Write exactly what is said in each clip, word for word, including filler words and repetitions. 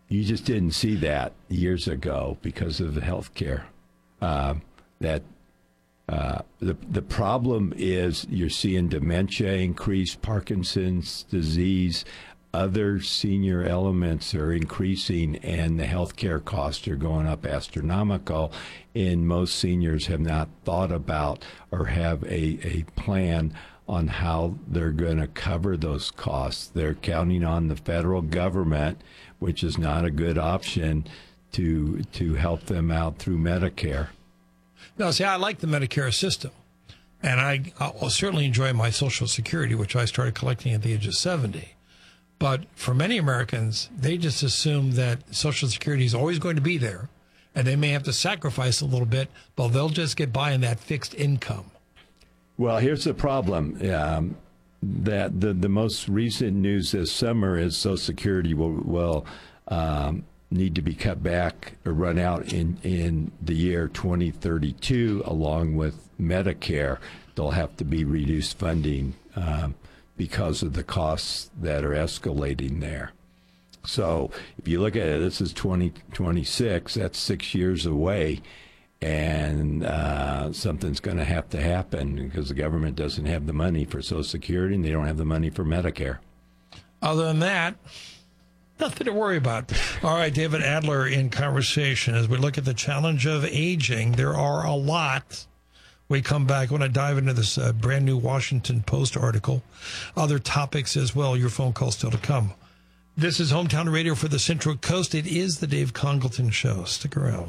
you just didn't see that years ago because of the health care. Uh, that uh, the the problem is you're seeing dementia increase, Parkinson's disease, other senior elements are increasing, and the healthcare costs are going up astronomical. And most seniors have not thought about or have a, a plan on how they're going to cover those costs. They're counting on the federal government, which is not a good option, to to help them out through Medicare. No, see, I like the Medicare system, and I I'll certainly enjoy my Social Security, which I started collecting at the age of seventy. But for many Americans, they just assume that Social Security is always going to be there, and they may have to sacrifice a little bit, but they'll just get by on that fixed income. Well, here's the problem. Um, that the, the most recent news this summer is Social Security will, will um, need to be cut back or run out in, in the year twenty thirty-two, along with Medicare. They'll have to be reduced funding um, because of the costs that are escalating there. So if you look at it, this is twenty twenty-six, that's six years away, and uh, something's going to have to happen because the government doesn't have the money for Social Security and they don't have the money for Medicare. Other than that, nothing to worry about. All right, David Adler in conversation as we look at the challenge of aging. There are a lot. We come back. I want to dive into this uh, brand new Washington Post article. Other topics as well. Your phone call still to come. This is Hometown Radio for the Central Coast. It is the Dave Congleton Show. Stick around.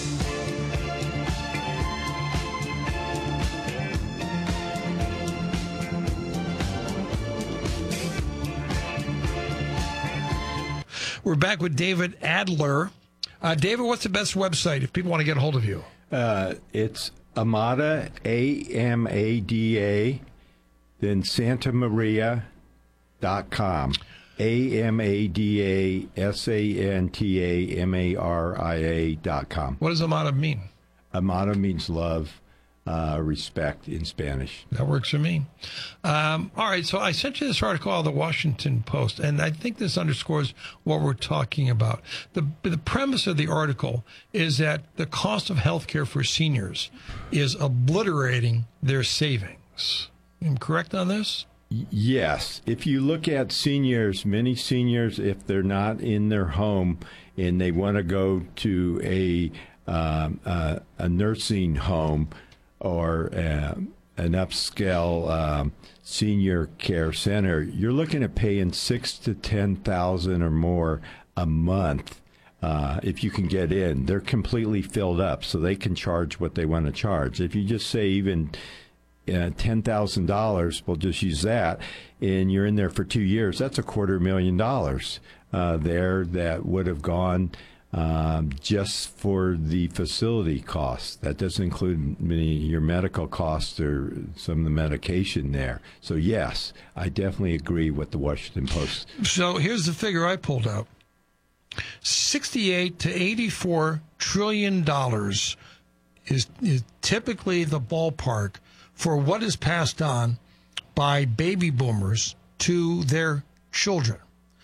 We're back with David Adler. Uh, David, what's the best website if people want to get a hold of you? Uh, it's Amada, A M A D A, then Santa Maria dot com. A M A D A S A N T A M A R I A dot com. What does Amada mean? Amada means love, uh, respect in Spanish. That works for me. Um, all right, so I sent you this article out of the Washington Post, and I think this underscores what we're talking about. The, the premise of the article is that the cost of health care for seniors is obliterating their savings. Am I correct on this? Yes. If you look at seniors, many seniors, if they're not in their home and they want to go to a um, uh, a nursing home or uh, an upscale um, senior care center, you're looking at paying six to ten thousand or more a month. Uh, if you can get in, they're completely filled up, so they can charge what they want to charge. If you just say even Uh, ten thousand dollars, we'll just use that, and you're in there for two years, that's a quarter million dollars uh, there that would have gone um, just for the facility costs. That doesn't include many your medical costs or some of the medication there. So, yes, I definitely agree with the Washington Post. So here's the figure I pulled out. sixty-eight to eighty-four trillion dollars is, is typically the ballpark for what is passed on by baby boomers to their children.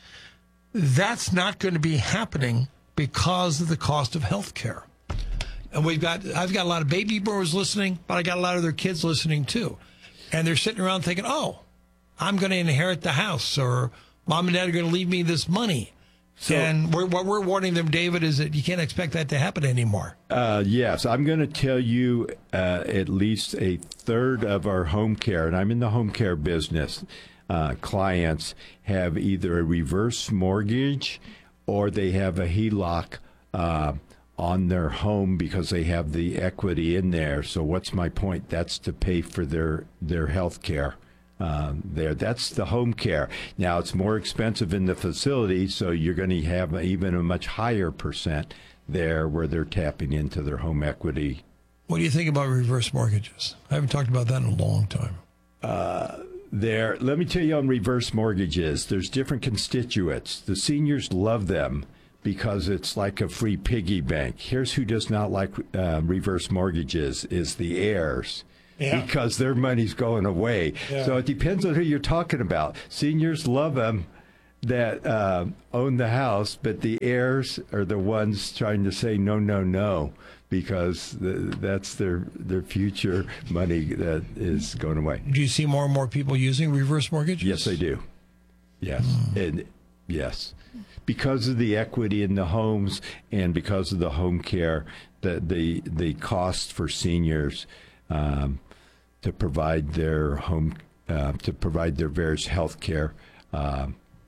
That's not going to be happening because of the cost of health care. And we've got, I've got a lot of baby boomers listening, but I got a lot of their kids listening too. And they're sitting around thinking, oh, I'm going to inherit the house, or mom and dad are going to leave me this money. So, and we're, what we're warning them, David, is that you can't expect that to happen anymore. Uh, yes, I'm going to tell you uh, at least a third of our home care, and I'm in the home care business, uh, clients have either a reverse mortgage or they have a H E L O C uh, on their home because they have the equity in there. So what's my point? That's to pay for their, their health care. Um, there, that's the home care. Now it's more expensive in the facility, so you're going to have even a much higher percent there where they're tapping into their home equity. What do you think about reverse mortgages? I haven't talked about that in a long time. Uh, there, let me tell you on reverse mortgages, there's different constituents. The seniors love them because it's like a free piggy bank. Here's who does not like uh, reverse mortgages is the heirs. Yeah. Because their money's going away. Yeah. So it depends on who you're talking about. Seniors love them that uh, own the house, but the heirs are the ones trying to say no, no, no, because the, that's their their future money that is going away. Do you see more and more people using reverse mortgages? Yes, I do. Yes, mm. and yes, because of the equity in the homes and because of the home care, the the the cost for seniors um, to provide their home uh, to provide their various health care uh,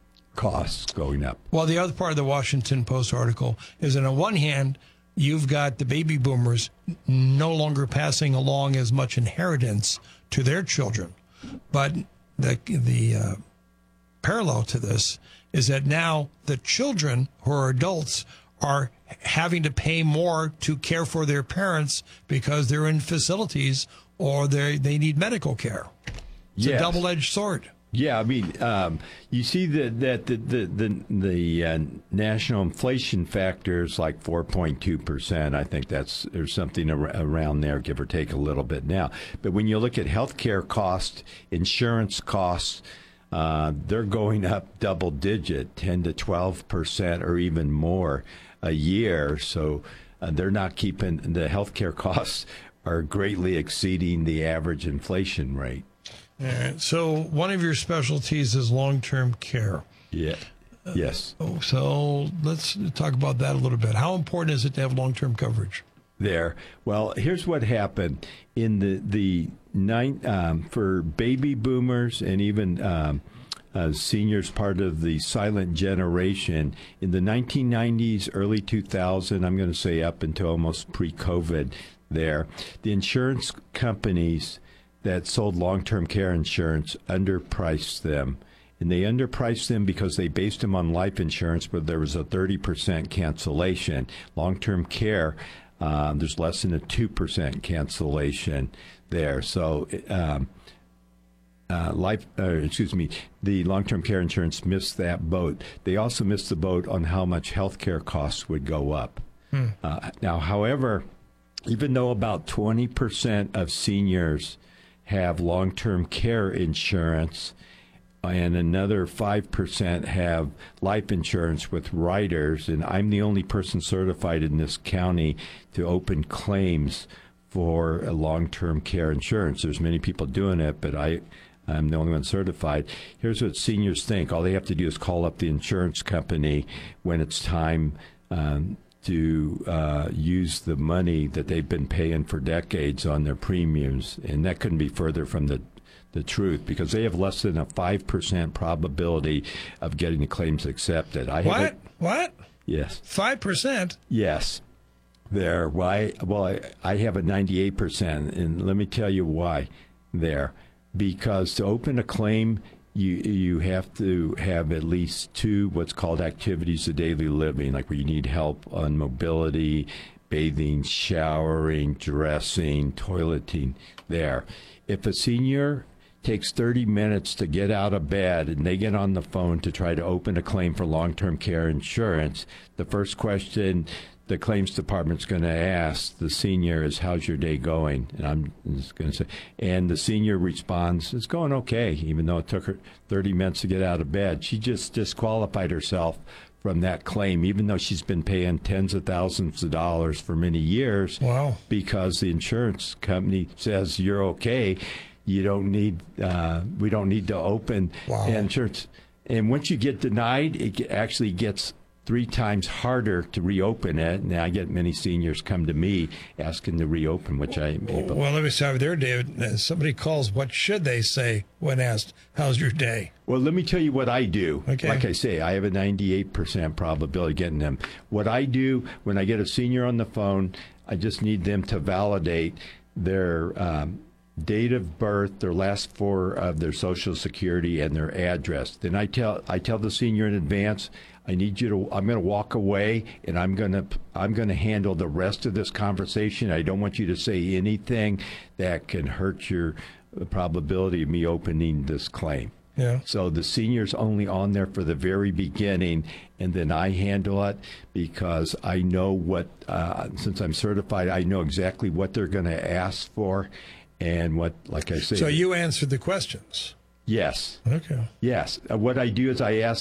costs going up. Well, the other part of the Washington Post article is that on one hand, you've got the baby boomers no longer passing along as much inheritance to their children, but the the uh, parallel to this is that now the children who are adults are having to pay more to care for their parents because they're in facilities or they they need medical care. It's yes. a double-edged sword. Yeah, I mean, um, you see that that the the the, the uh, national inflation factor is like four point two percent. I think that's there's something ar- around there, give or take a little bit now. But when you look at healthcare costs, insurance costs, uh, they're going up double digit, ten to twelve percent, or even more a year. So uh, they're not keeping the healthcare costs are greatly exceeding the average inflation rate. All right. So one of your specialties is long-term care. Yeah. Yes. Uh, so let's talk about that a little bit. How important is it to have long-term coverage? There. Well, here's what happened in the the nine um, for baby boomers and even um, uh, seniors, part of the silent generation in the nineteen nineties, early two thousand. I'm going to say up until almost pre-COVID. There, the insurance companies that sold long-term care insurance underpriced them. And they underpriced them because they based them on life insurance, but there was a thirty percent cancellation. Long-term care, um, there's less than a two percent cancellation there. So um, uh, life, uh, excuse me, the long-term care insurance missed that boat. They also missed the boat on how much health care costs would go up. Hmm. Uh, now, however, even though about twenty percent of seniors have long-term care insurance and another five percent have life insurance with riders, and I'm the only person certified in this county to open claims for a long-term care insurance. There's many people doing it, but I, I'm the only one certified. Here's what seniors think. All they have to do is call up the insurance company when it's time um, to uh, use the money that they've been paying for decades on their premiums. And that couldn't be further from the, the truth, because they have less than a five percent probability of getting the claims accepted. I what? Have a, what? Yes. five percent? Yes. There. Why? Well, I, I have a ninety-eight percent, and let me tell you why there. Because to open a claim, You you have to have at least two what's called activities of daily living, like where you need help on mobility, bathing, showering, dressing, toileting there. If a senior takes thirty minutes to get out of bed and they get on the phone to try to open a claim for long-term care insurance, the first question the claims department's going to ask the senior is, how's your day going? And I'm just going to say, and the senior responds, it's going okay, even though it took her thirty minutes to get out of bed. She just disqualified herself from that claim, even though she's been paying tens of thousands of dollars for many years. Wow. Because the insurance company says you're okay. You don't need, uh, we don't need to open wow. insurance. And once you get denied, it actually gets three times harder to reopen it. Now I get many seniors come to me asking to reopen, which I am able. Well, let me start there, David. Somebody calls, what should they say when asked, how's your day? Well, let me tell you what I do. Okay. Like I say, I have a ninety-eight percent probability of getting them. What I do when I get a senior on the phone, I just need them to validate their um, date of birth, their last four of their Social Security, and their address. Then I tell I tell the senior in advance, I need you to, I'm going to walk away and I'm going to, I'm going to handle the rest of this conversation. I don't want you to say anything that can hurt your probability of me opening this claim. Yeah. So the senior's only on there for the very beginning, and then I handle it because I know what, uh, since I'm certified, I know exactly what they're going to ask for and what, like I say. So you answered the questions. Yes. Okay. Yes. Uh, what I do is I ask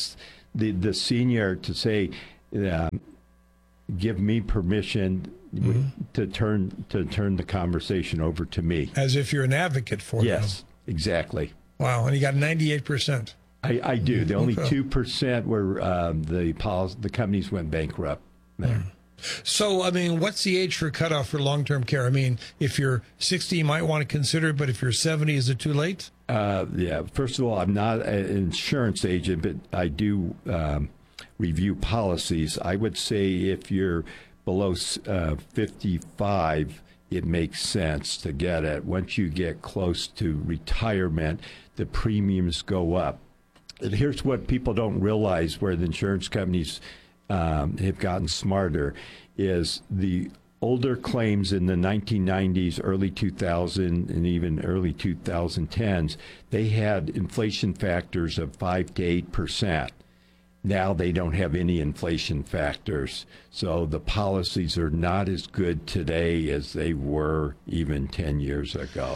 the, the senior to say, um, give me permission mm-hmm. to turn to turn the conversation over to me. As if you're an advocate for yes, them. Yes, exactly. Wow, and you got ninety-eight percent. I, I do. The only okay. two percent were um, the policy, the companies went bankrupt there. Mm. So, I mean, what's the age for cutoff for long-term care? I mean, if you're sixty, you might want to consider it, but if you're seventy, is it too late? Uh, yeah. First of all, I'm not an insurance agent, but I do um, review policies. I would say if you're below uh, fifty-five, it makes sense to get it. Once you get close to retirement, the premiums go up. And here's what people don't realize where the insurance companies Um, have gotten smarter, is the older claims in the nineteen nineties, early two thousand, and even early twenty tens, they had inflation factors of five to eight percent. Now they don't have any inflation factors, so the policies are not as good today as they were even ten years ago.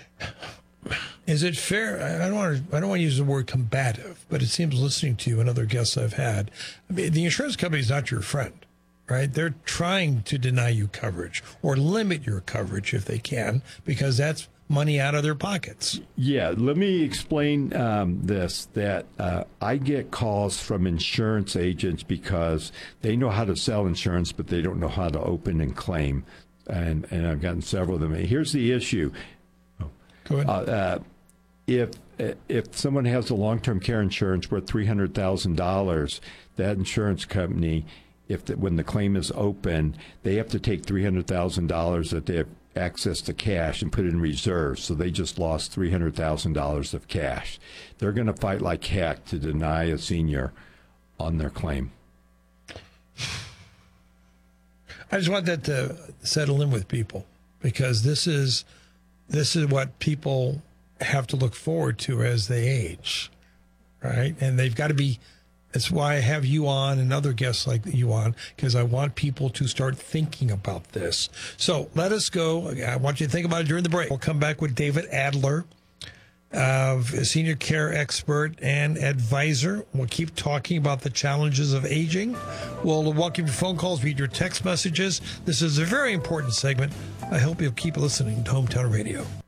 Is it fair? I don't want to. I don't want to use the word combative, but it seems listening to you and other guests I've had, I mean, the insurance company is not your friend, right? They're trying to deny you coverage or limit your coverage if they can, because that's money out of their pockets. Yeah, let me explain um, this. That uh, I get calls from insurance agents because they know how to sell insurance, but they don't know how to open and claim, and and I've gotten several of them. Here's the issue. Go ahead. Uh, uh, if if someone has a long-term care insurance worth three hundred thousand dollars, that insurance company, if the, when the claim is open, they have to take three hundred thousand dollars that they have access to cash and put it in reserves. So they just lost three hundred thousand dollars of cash. They're going to fight like heck to deny a senior on their claim. I just want that to settle in with people, because this is this is what people have to look forward to as they age, right? And they've got to be, that's why I have you on and other guests like you on, because I want people to start thinking about this. So let us go. I want you to think about it during the break. We'll come back with David Adler, uh, a senior care expert and advisor. We'll keep talking about the challenges of aging. We'll welcome your phone calls, read your text messages. This is a very important segment. I hope you'll keep listening to Hometown Radio.